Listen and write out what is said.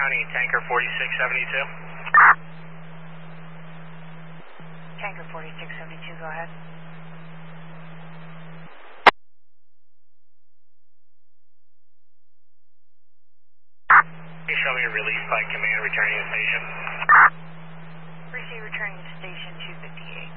County, Tanker 4672. Tanker 4672, go ahead. Can you show me a release by command returning to station? Receive returning to station.